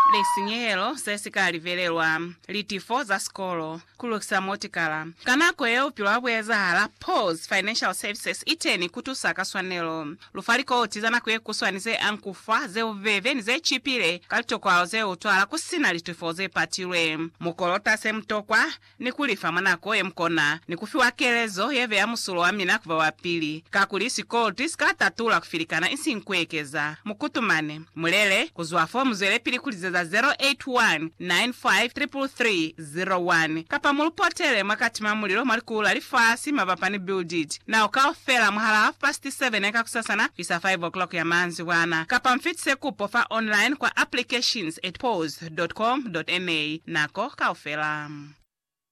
Lesinyelo sesikali velelwa litifo za skolo kulukisa motikala kanako yeupilo abweza hala pause financial services iteni kutusaka swanelo lufaliko otizana kuye kuswanize ankufa ze uveve nize chipile kalitokwalo ze utwala kusina litifo ze patilwe mukolota se mtokwa ni kulifa manako ye mkona ni kufiwa kelezo yeve ya musulo wa mina kuva wapili kakulisi koltis katatula kufilikana isi nkwekeza mukutumane mulele kuzwa fomu zele pili kulizeza 081953301 kapa mulupotele mwakatima mulilo malikula lifasi mavapani build it na ukaofela mhala 7:30 eka kusasana fisa 5 o'clock ya manzi wana kapa mfitse kupofa online kwa applications at pause.com.ma nako kaofela.